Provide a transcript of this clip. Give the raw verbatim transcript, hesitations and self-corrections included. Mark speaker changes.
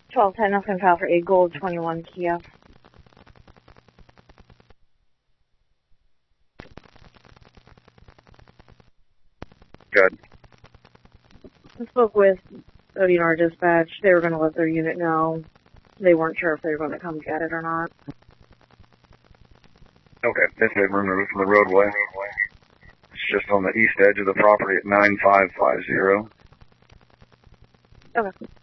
Speaker 1: twelve ten, nothing file for a gold twenty-one Kia.
Speaker 2: Good.
Speaker 1: I spoke with O D N R dispatch. They were going to let their unit know. They weren't sure if they were going to come get it or not.
Speaker 2: Okay, it's been removed from the roadway. It's just on the east edge of the property at nine five five zero.
Speaker 1: Okay.